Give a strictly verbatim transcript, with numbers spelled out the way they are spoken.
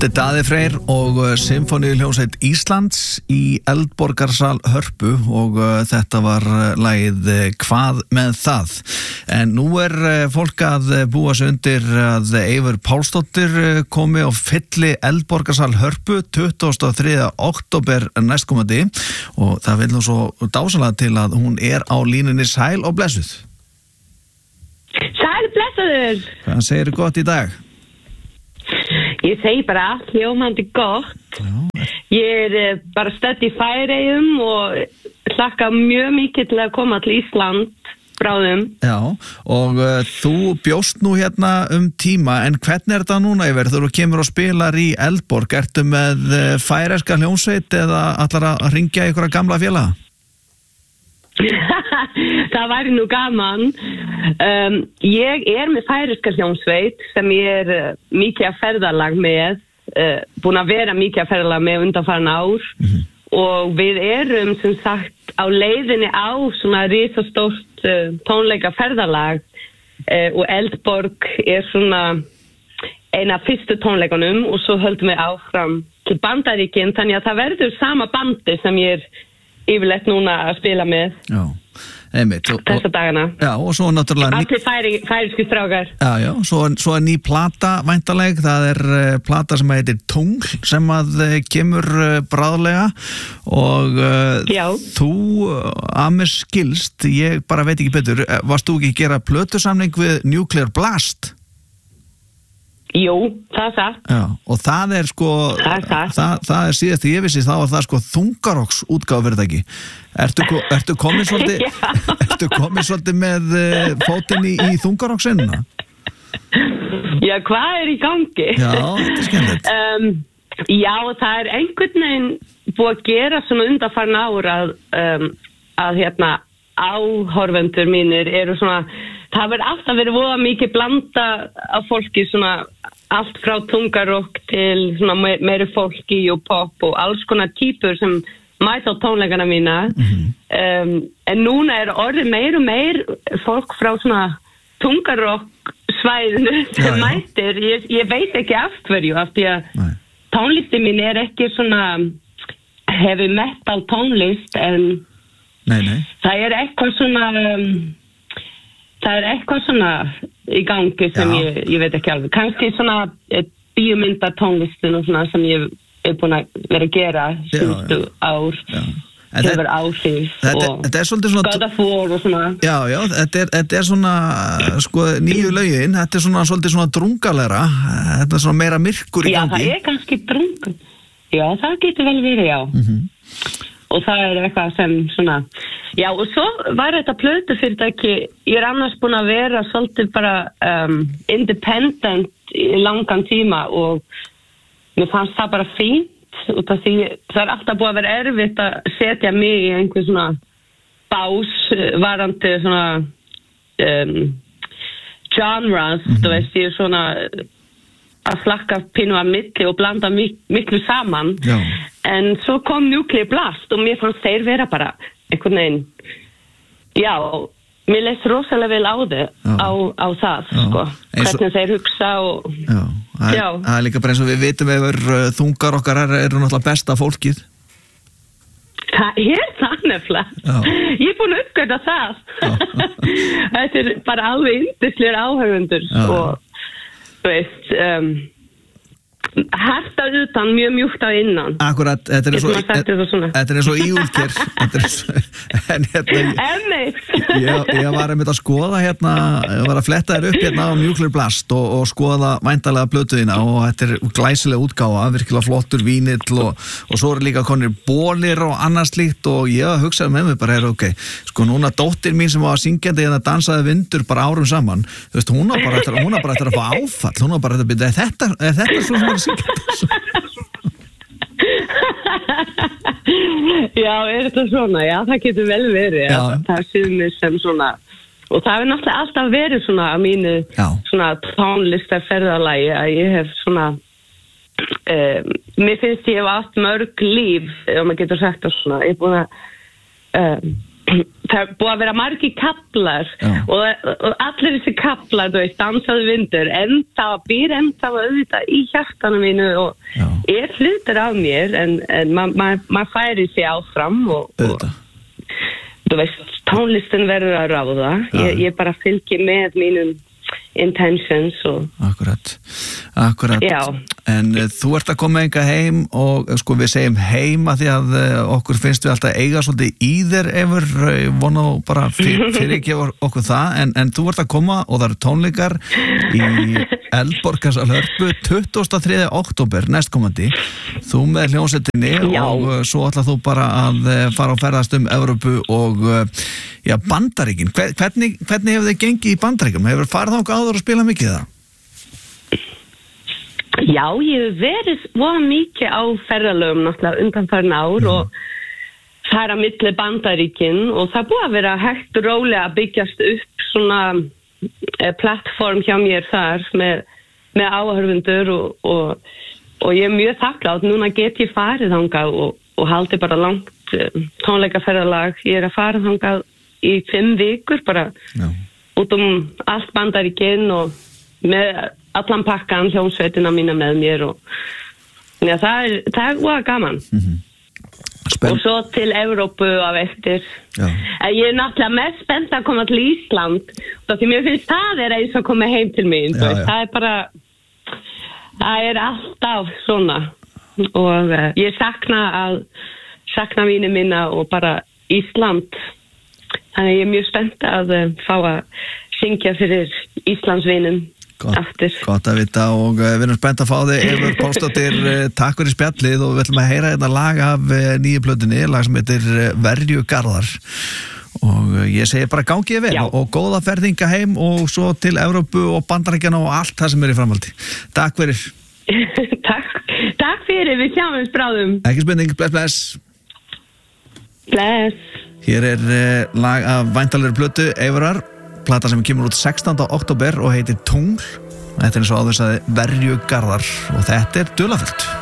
Þetta er Daði Freyr og Sinfóníuhljómsveit Íslands í Eldborgarsal Hörpu og uh, þetta var uh, lagið uh, Hvað með það? En nú er uh, fólk að uh, búa sig undir að Eivör Pálsdóttir uh, komi á fylli Eldborgarsal Hörpu tuttugasta og þriðja október næstkomandi og það vil nú svo dásalega til að hún er á línunni. Sæl og blessuð. Sæl blessuður. Hvað segirðu gott í dag? Ég segi bara allt hljómandi gott. Já. Ég er bara stödd í Færeyjum og hlakka mjög mikið til að koma til Ísland bráðum. Já, og uh, þú bjóst nú hérna um tíma, en hvernig er þetta núna yfir? Þegar þú kemur og spilar í Eldborg, ertu með uh, færeyska hljómsveit eða ætlar að ringja ykkur að gamla félaga? Það væri nú gaman. um, Ég er með færeyska hljómsveit sem ég er uh, mikið að ferðalag með uh, búin að vera mikið að ferðalag með undanfarin ár. Mm-hmm. Og við erum sem sagt á leiðinni á svona risastórt uh, tónleika ferðalag uh, og Eldborg er svona eina af fyrstu tónleikunum og svo höldum við áfram til Bandaríkin, þannig að það verður sama bandi sem ég er yfirleitt núna að spila með. Já, einmitt. Þessa dagana. Já, og svo náttúrulega... Allir færi, færisku strákar. Já, já, svo, svo er ný plata væntaleg, það er uh, plata sem heitir Tungl sem að uh, kemur uh, bráðlega og uh, þú uh, að mér skilst, ég bara veit ekki betur, varst þú ekki að gera plötusamning við Nuclear Blast? Jú, það er það. Já, og það er sko það er, það. Það, það er síðast ég vissi, þá var það sko þungarokks útgáfa fyrirtæki. Ertu, ertu komin svolítið ertu komin svolítið með uh, fótinn í, í þungarokksinna? Já, hvað er í gangi? Já, þetta er skemmtilegt. um, Já, það er einhvern veginn búið að gera svona undanfarin ár að, um, að hérna áhorfendur mínir eru svona, það verður alltaf verið voða mikið blanda af fólki, svona allt frá tungarokk til svona me meiri fólki og pop og alls konar típur sem mæta á tónleikana mína. Mm-hmm. um, en núna er orðið meir og meir fólk frá svona tungarokk svæðinu sem já, já. mætir, ég, ég veit ekki af hverju, af því að Nei. tónlistin mín er ekki svona heavy metal tónlist, en Nei, nei. það er eitthvað svona um, það er eitthvað svona í gangi sem ég, ég veit ekki alveg, kannski svona bíómynda tónlistin og svona sem ég er búin að vera að gera síðustu ár hefur áhrif og God of War og svona. Já, já, þetta er, þetta er svona sko nýju lögin, þetta er svona svolítið svona drungalegra, þetta er svona meira myrkur í já, gangi. Já, það er kannski drungun, já, það getur vel verið, já. Mm-hmm. Og það er eitthvað sem svona, já, og svo var þetta plötufyrirtæki, ég er annars búin að vera svolítið bara um, independent í langan tíma og mér fannst það bara fínt út af því það er alltaf búið að vera erfitt að setja mig í einhver svona bás varandi svona um, genres, mm-hmm. þú veist, ég er svona að flakka pínu að milli og blanda mik miklu saman. Já. En svo kom Nuclear Blast og mér fannst þeir vera bara einhvern veginn, já, mér leist rosalega vel á þau á, á það, já. Sko, hvernig þeir hugsa og já, það er, það er líka bara eins og við vitum ef þungar okkar eru er náttúrulega besta fólkið. Það er það nefnilega. Ég er búin að uppgöta það. Þetta er bara alveg yndislegir áhörfundur og þú veist, um, hægt að utan, mjög mjúkt að innan. Akkurat, þetta er svo, þetta er svo íúlker. En hérna, ég, ég var einmitt að skoða hérna, ég var að fletta þér upp hérna á Nuclear Blast og, og skoða væntalega plötuðina og þetta er glæsilega útgáfa, virkilega flottur vínill og, og svo er líka konir bólir og annars slíkt og ég hugsaði með mig bara, er ok, sko núna dóttir mín sem var syngjandi hérna dansaði vindur bara árum saman, þú veist, hún var bara eftir, hún var bara eftir að fá áfall, hún var bara eftir að byrja, er þetta, er þetta svo sem var Já, er þetta svona? Já, það getur vel verið. Já. Það er síðan sem svona, og það er náttúrulega alltaf verið svona að mínu já. Svona tónlistarferðalagi að ég hef svona, um, mér finnst ég hef átt mörg líf, ef maður getur sagt það svona, ég er búin að um, það er búið að vera margir kaplar og, og allir þessi kaplar, þú veist, dansaðu vindur, enda býr enda auðvitað í hjartanum mínu og Já. er hlutur af mér en, en maður ma, ma færi sig áfram og, og þú veist, tónlistin verður að ráða, ég, ég bara fylgi með mínum intentions og... Akkurat, akkurat. Já. En uh, þú ert að koma enga heim og sko við segjum heima því að uh, okkur finnst við alltaf eiga svolítið í þér efur, uh, vona bara fyr, fyrir ekki okkur það, en, en þú ert að koma og það eru tónleikar í Eldborgarsalhörpu tuttugasta og þriðja október næstkomandi, þú með hljómsveitinni og uh, svo ætlar þú bara að uh, fara og ferðast um Evrópu og uh, já, Bandaríkin, hvernig, hvernig hefur þið gengið í Bandaríkjum? Hefur farið þangað áður að spila mikið það? Já, ég hef verið voða mikið á ferðalögum náttúrulega undanfarin ár mm. og það er að milli Bandaríkin og það búið að vera hægt og rólega að byggjast upp svona eh, plattform hjá mér þar með, með áhörfundur og, og, og ég er mjög þakklátt, núna get ég farið þangað og, og haldi bara langt eh, tónleikaferðalag, ég er að farið þangað í fimm vikur bara Já. út um allt Bandaríkin og með allan pakkan hljómsveitina mína með mér og ja, það er, það var gaman mm-hmm. og svo til Evrópu af eftir Já. Ég er náttúrulega mest spennt að koma til Ísland og því mér finnst það er eins að koma heim til mín Já, það er bara það er alltaf svona og uh, ég sakna að sakna vínu minna og bara Ísland þannig ég er mjög spennt að uh, fá að syngja fyrir Íslandsvinum Gott, gott að vita og uh, við erum spennt að fá þig Eivör Pálsdóttir, uh, takk fyrir spjallið og við ætlum að heyra þetta lag af uh, nýju plötunni, lag sem heitir uh, Verjugarðar og uh, ég segi bara gangið vel og, og góða ferðinga heim og svo til Evrópu og Bandaríkjana og allt það sem er í framhaldi. Takk fyrir Takk, takk fyrir, við sjáumst bráðum. Ekki spurning, bless bless Bless Hér er uh, lag af væntanlegri plötu Eivorar, plata sem kemur út sextánda október og heitir Tungl. Þetta er eins og áður sagði Verjugarðar og þetta er dularfullt.